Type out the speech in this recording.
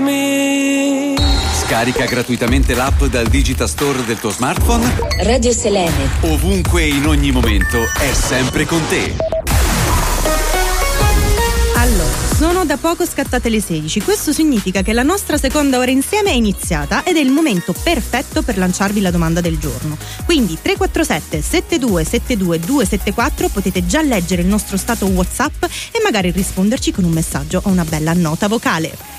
me. Scarica gratuitamente l'app dal Digital Store del tuo smartphone. Radio Selene. Ovunque, in ogni momento, è sempre con te. Allora, sono da poco scattate le 16. Questo significa che la nostra seconda ora insieme è iniziata ed è il momento perfetto per lanciarvi la domanda del giorno. Quindi 347 7272 274 potete già leggere il nostro stato WhatsApp e magari risponderci con un messaggio o una bella nota vocale.